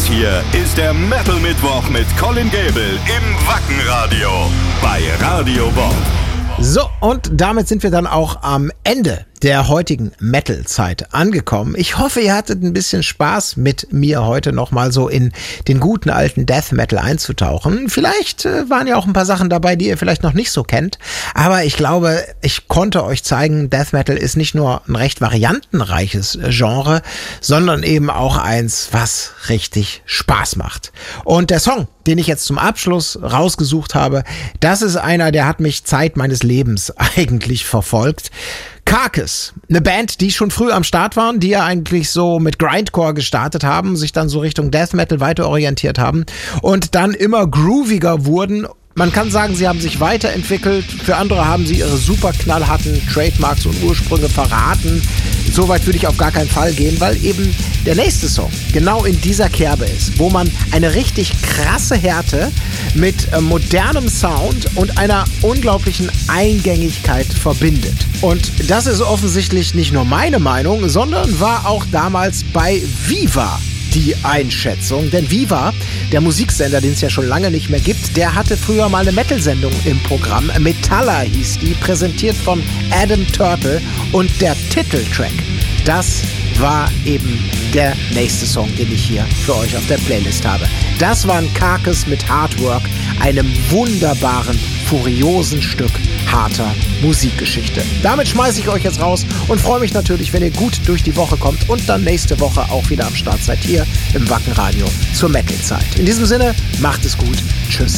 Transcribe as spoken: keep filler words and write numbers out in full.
hier ist der Metal Mittwoch mit Colin Gable im Wackenradio bei Radio Bob. So, und damit sind wir dann auch am Ende der heutigen Metal-Zeit angekommen. Ich hoffe, ihr hattet ein bisschen Spaß mit mir heute nochmal so in den guten alten Death Metal einzutauchen. Vielleicht äh, waren ja auch ein paar Sachen dabei, die ihr vielleicht noch nicht so kennt. Aber ich glaube, ich konnte euch zeigen, Death Metal ist nicht nur ein recht variantenreiches Genre, sondern eben auch eins, was richtig Spaß macht. Und der Song, den ich jetzt zum Abschluss rausgesucht habe, das ist einer, der hat mich Zeit meines Lebens eigentlich verfolgt. Carcass, eine Band, die schon früh am Start waren, die ja eigentlich so mit Grindcore gestartet haben, sich dann so Richtung Death Metal weiter orientiert haben und dann immer grooviger wurden. Man kann sagen, sie haben sich weiterentwickelt. Für andere haben sie ihre super knallharten Trademarks und Ursprünge verraten. So weit würde ich auf gar keinen Fall gehen, weil eben der nächste Song genau in dieser Kerbe ist, wo man eine richtig krasse Härte mit äh, modernem Sound und einer unglaublichen Eingängigkeit verbindet. Und das ist offensichtlich nicht nur meine Meinung, sondern war auch damals bei Viva die Einschätzung. Denn Viva, der Musiksender, den es ja schon lange nicht mehr gibt, der hatte früher mal eine Metal-Sendung im Programm. Metalla hieß die, präsentiert von Adam Turtle. Und der Titeltrack, das war eben der nächste Song, den ich hier für euch auf der Playlist habe. Das war ein Carcass mit Hard Work, einem wunderbaren, furiosen Stück harter Musikgeschichte. Damit schmeiße ich euch jetzt raus und freue mich natürlich, wenn ihr gut durch die Woche kommt und dann nächste Woche auch wieder am Start seid hier im Wackenradio zur Metal-Zeit. In diesem Sinne, macht es gut. Tschüss.